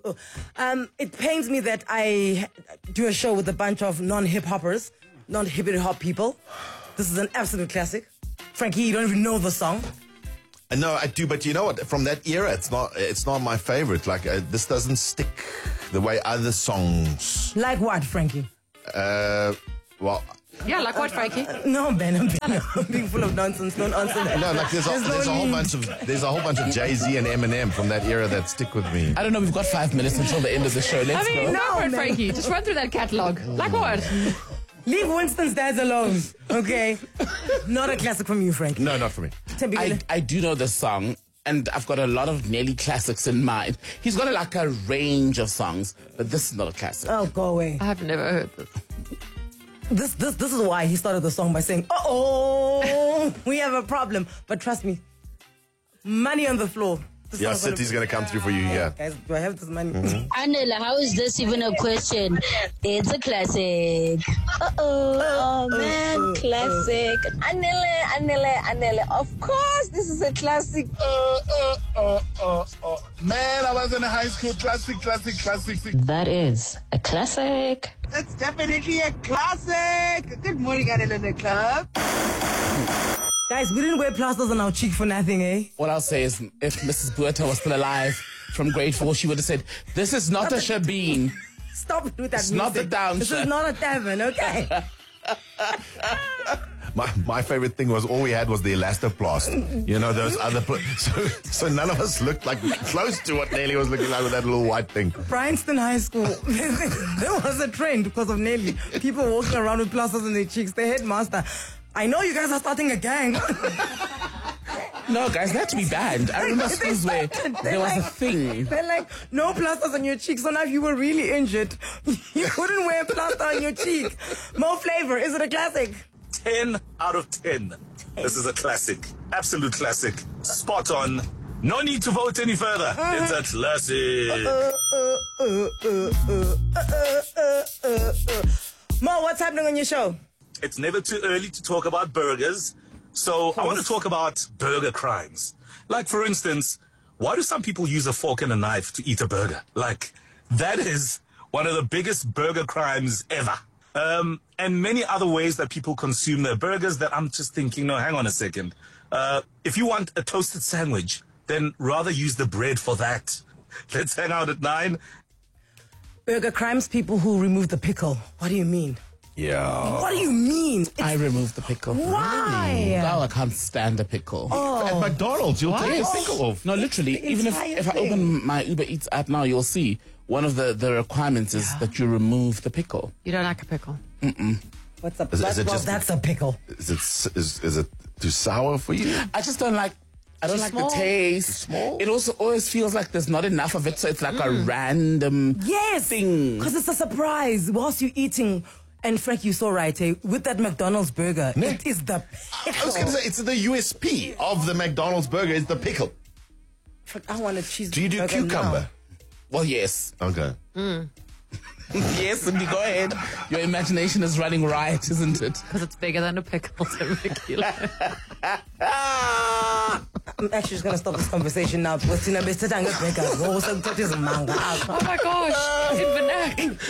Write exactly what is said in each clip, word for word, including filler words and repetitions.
oh. Um, it pains me that I do a show with a bunch of non-hip hoppers, non-hip hop people. This is an absolute classic. Frankie, you don't even know the song. No, I do, but you know what? From that era, it's not it's not my favorite. Like, uh, this doesn't stick the way other songs. Like what, Frankie? Uh, well... Yeah, like what, Frankie? Uh, no, Ben, I'm being, I'm being full of nonsense. Don't answer that. No, like there's a, There's no there's a whole need. bunch of there's a whole bunch of Jay-Z and Eminem from that era that stick with me. I don't know, we've got five minutes until the end of the show. Let's I mean, go. no, for it, man. Frankie. Just run through that catalogue. Like what? Leave Winston's dads alone, okay? Not a classic from you, Frankie. No, not for me. I, I do know this song, and I've got a lot of Nelly classics in mind. He's got like a range of songs, but this is not a classic. Oh, go away. I've never heard this. This, this, this is why he started the song by saying, uh-oh, we have a problem. But trust me, money on the floor. This Yeah, song's gonna City's be- going to come through for you, yeah. Guys, do I have this money? Mm-hmm. Anela, how is this even a question? It's a classic. Uh-oh, oh man, classic. Anele, Anele, Anele. Of course, this is a classic. Uh, uh, uh, uh, uh. Man, I was in a high school classic, classic, classic. That is a classic. That's definitely a classic. Good morning, Anela in the club. Guys, we didn't wear plasters on our cheek for nothing, eh? What I'll say is, if Missus Buerta was still alive from grade four, she would have said, this is not a shabeen. Stop with that It's music. not the down This is shirt. not a tavern, okay? My my favorite thing was all we had was the elastoplast. You know, those other... Pl- so, so none of us looked like close to what Nelly was looking like with that little white thing. Bryanston High School, there was a trend because of Nelly. People walking around with plasters on their cheeks. The headmaster, I know you guys are starting a gang. No, guys, that to be banned. I remember They schools where started- they're there was a like- thing. They're like, no plasters on your cheeks. So now if you were really injured, you couldn't wear a plaster on your cheek. Mo Flavor, is it a classic? ten out of ten. This is a classic. Absolute classic. Spot on. No need to vote any further. It's a classic. Uh, uh, uh, uh, uh, uh, uh, uh, uh. Mo, what's happening on your show? It's never too early to talk about burgers. So I want to talk about burger crimes. Like, for instance, why do some people use a fork and a knife to eat a burger? Like, that is one of the biggest burger crimes ever. Um, and many other ways that people consume their burgers that I'm just thinking, no, hang on a second. Uh, if you want a toasted sandwich, then rather use the bread for that. Let's hang out at nine. Burger crimes, people who remove the pickle. What do you mean? Yeah. What do you mean? It's- I removed the pickle. Why? Now I can't stand a pickle. At McDonald's, you'll take a pickle off. No, literally, The even if, entire if I thing. open my Uber Eats app now, you'll see one of the, the requirements is that you remove the pickle. You don't like a pickle. What's up? Is- is it well, just- that's a pickle. Is it, is, is it too sour for you? I just don't like, I don't Too like small? the taste. small? It also always feels like there's not enough of it, so it's like a random Yes, thing. because it's a surprise whilst you're eating. And Frank, you saw right, eh? With that McDonald's burger, Yeah. it is the I was going to say, it's the U S P of the McDonald's burger is the pickle. Frank, I want a cheese. Do you do burger cucumber? now. Well, yes. Okay. Yes, Cindy, go ahead. Your imagination is running riot, isn't it? Because it's bigger than a pickle to regular. I'm actually just gonna stop this conversation now because Tina Bestetanga burger. What was that? Is manga. Oh my gosh. In vernac.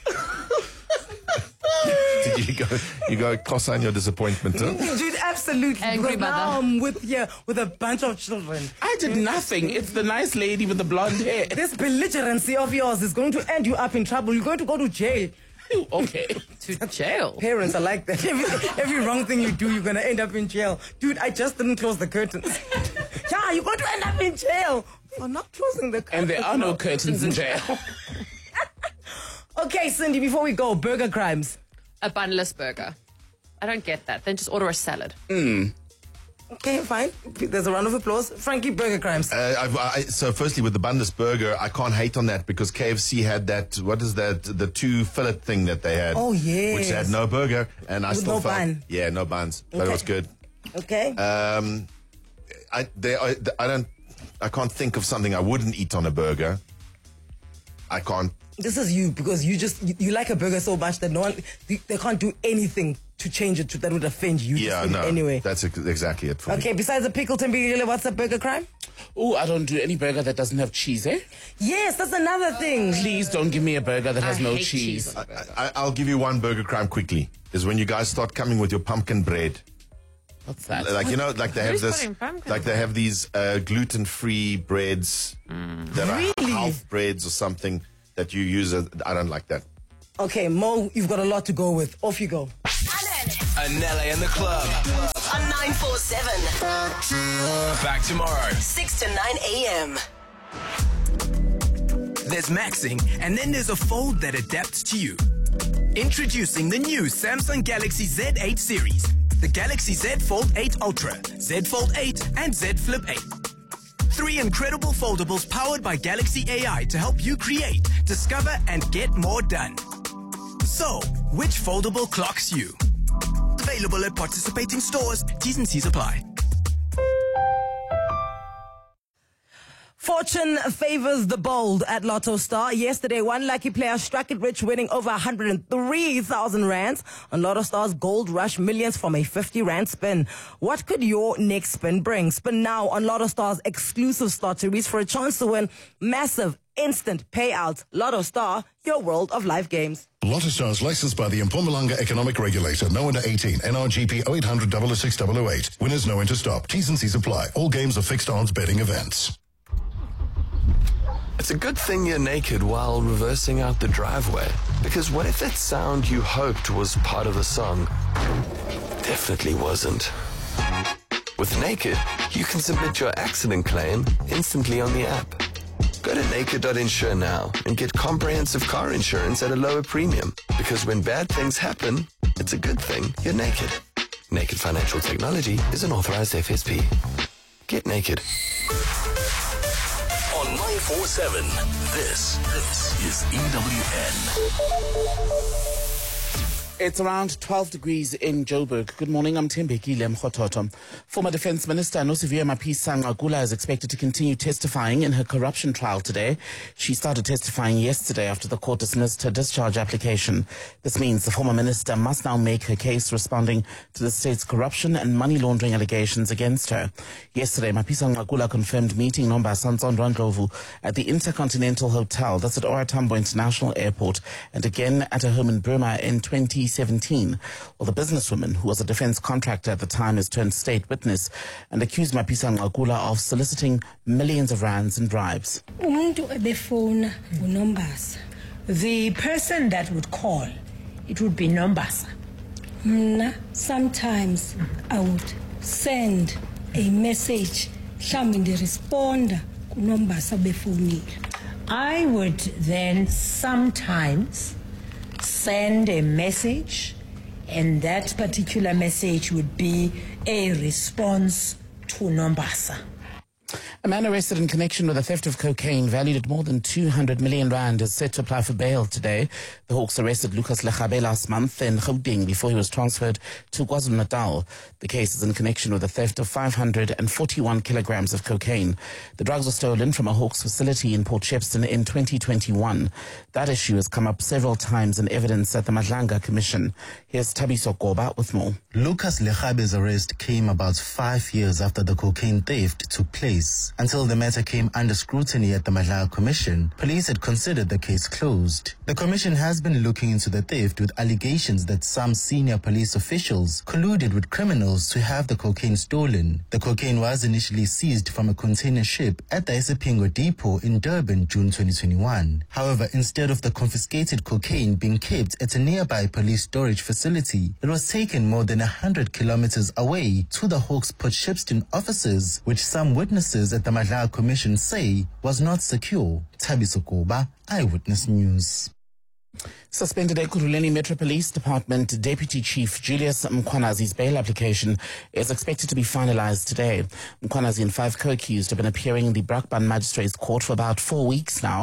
Did you go, you go co-sign your disappointment, huh? Dude, absolutely. Angry Because now mother. I'm with here with a bunch of children. I did nothing. It's the nice lady with the blonde hair. This belligerency of yours is going to end you up in trouble. You're going to go to jail. Okay. To jail. Parents are like that. Every, every wrong thing you do, you're going to end up in jail. Dude, I just didn't close the curtains. Yeah, you're going to end up in jail for not closing the curtains. And there are no curtains in jail. Okay, Cindy, before we go, burger crimes. A bunless burger. I don't get that. Then just order a salad. Okay, fine. There's a round of applause. Frankie, burger crimes. Uh, I've, I, so firstly, with the bunless burger, I can't hate on that because K F C had that, what is that, the two fillet thing that they had. Oh, yes. Which had no burger. And I With still no felt... bun. Yeah, no buns. But Okay. it was good. Okay. Um, I, they, I, I don't, I can't think of something I wouldn't eat on a burger. I can't. This is you because you just, you, you like a burger so much that no one, they, they can't do anything to change it to that would offend you. Yeah, just no. Anyway. That's ex- exactly it for me. Okay, besides the pickle tembele, what's a burger crime? Oh, I don't do any burger that doesn't have cheese, eh? Yes, that's another thing. Please don't give me a burger that has I no hate cheese. cheese on a burger. I, I'll give you one burger crime quickly. Is when you guys start coming with your pumpkin bread. What's that? Like, you know, like they have Who's this, putting pumpkin like they have these uh, gluten-free breads that Really? are health breads or something that you use. As, I don't like that. Okay, Mo, you've got a lot to go with. Off you go. Anele in the club. On nine four seven. Back tomorrow. six to nine a.m. There's maxing, and then there's a fold that adapts to you. Introducing the new Samsung Galaxy Z eight series. The Galaxy Z Fold eight Ultra, Z Fold eight, and Z Flip eight. Three incredible foldables powered by Galaxy A I to help you create, discover, and get more done. So, which foldable clocks you? Available at participating stores. T's and C's apply. Fortune favors the bold at Lotto Star. Yesterday, one lucky player struck it rich, winning over one hundred three thousand rands on Lotto Star's Gold Rush Millions from a fifty rand spin. What could your next spin bring? Spin now on Lotto Star's exclusive lotteries for a chance to win massive instant payouts. Lotto Star, your world of life games. Lotto Stars licensed by the Mpumalanga Economic Regulator. No under eighteen. N R G P oh eight hundred, oh oh six, oh oh eight. Winners know when to stop. T's and C's apply. All games are fixed odds betting events. It's a good thing you're naked while reversing out the driveway. Because what if that sound you hoped was part of the song definitely wasn't? With Naked, you can submit your accident claim instantly on the app. Go to naked dot insure now and get comprehensive car insurance at a lower premium. Because when bad things happen, it's a good thing you're naked. Naked Financial Technology is an authorized F S P. Get naked. On nine four seven, this, this is E W N. It's around twelve degrees in Joburg. Good morning, I'm Tembeki Lemkhototo. Former Defense Minister Nosiviwe Mapisa-Nqakula is expected to continue testifying in her corruption trial today. She started testifying yesterday after the court dismissed her discharge application. This means the former minister must now make her case responding to the state's corruption and money laundering allegations against her. Yesterday, Mapisa-Nqakula confirmed meeting Nombasa Ntsondwa Ndlovu at the Intercontinental Hotel, that's at OR Tambo International Airport, and again at her home in Burma in twenty seventeen. Well, the businesswoman, who was a defense contractor at the time, has turned state witness and accused Mapisa-Nqakula of soliciting millions of rands in bribes. The person that would call, it would be Nombasa. Mna, sometimes I would send a message, mhlawumbe respond kuNombasa befonile. I would then sometimes send a message, and that particular message would be a response to Nombasa. A man arrested in connection with a theft of cocaine valued at more than two hundred million rand is set to apply for bail today. The Hawks arrested Lucas Lechabe last month in Gauteng before he was transferred to KwaZulu-Natal. The case is in connection with the theft of five hundred forty-one kilograms of cocaine. The drugs were stolen from a Hawks facility in Port Shepstone in twenty twenty-one. That issue has come up several times in evidence at the Madlanga Commission. Here's Thabiso Goba with more. Lucas Lechabe's arrest came about five years after the cocaine theft took place. Until the matter came under scrutiny at the Madlanga Commission, police had considered the case closed. The commission has been looking into the theft with allegations that some senior police officials colluded with criminals to have the cocaine stolen. The cocaine was initially seized from a container ship at the Isipingo depot in Durban, June twenty twenty-one. However, instead of the confiscated cocaine being kept at a nearby police storage facility, it was taken more than one hundred kilometers away to the Hawks Port Shepstone offices, which some witnesses at the Madlanga Commission say was not secure. Thabiso Goba, Eyewitness News. Suspended Ekurhuleni Metro Police Department Deputy Chief Julius Mkhwanazi's bail application is expected to be finalized today. Mkhwanazi and five co-accused have been appearing in the Brakpan Magistrates Court for about four weeks now.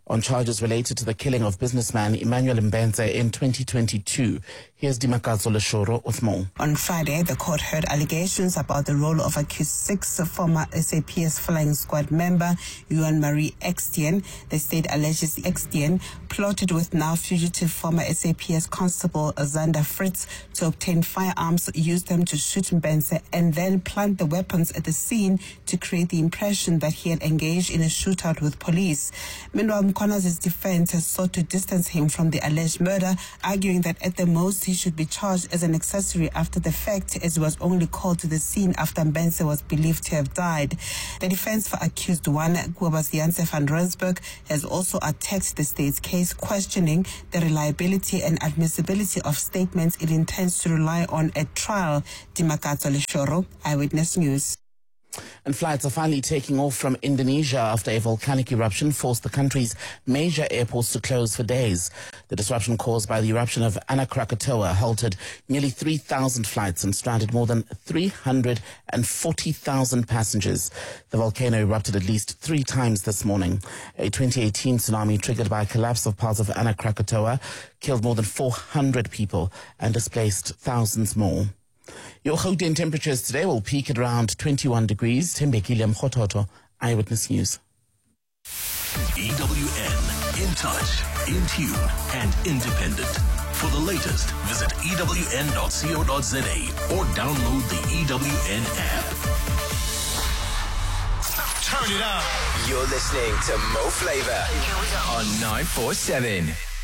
on charges related to the killing of businessman Emmanuel Mbenze in twenty twenty-two. Here's Dimakazo Leshoro with more. On Friday, the court heard allegations about the role of accused six former S A P S Flying Squad member Yuan Marie Extien. The state alleges Extien plotted with now fugitive former S A P S Constable Zander Fritz to obtain firearms, use them to shoot Mbenze, and then plant the weapons at the scene to create the impression that he had engaged in a shootout with police. Meanwhile, Mkhona's defense has sought to distance him from the alleged murder, arguing that at the most he should be charged as an accessory after the fact, as he was only called to the scene after Mbenze was believed to have died. The defense for accused one, Kobus van Rensburg, has also attacked the state's case, questioning the reliability and admissibility of statements it intends to rely on at trial. Dimakazo Leshoro, Eyewitness News. And flights are finally taking off from Indonesia after a volcanic eruption forced the country's major airports to close for days. The disruption caused by the eruption of Anak Krakatoa halted nearly three thousand flights and stranded more than three hundred forty thousand passengers. The volcano erupted at least three times this morning. A twenty eighteen tsunami triggered by a collapse of parts of Anak Krakatoa killed more than four hundred people and displaced thousands more. Your Gauteng temperatures today will peak at around twenty-one degrees. Tembeki Lemkhototo, Eyewitness News. E W N, in touch, in tune, and independent. For the latest, visit E W N dot co dot za or download the E W N app. Turn it up. You're listening to Mo Flavor on nine four seven.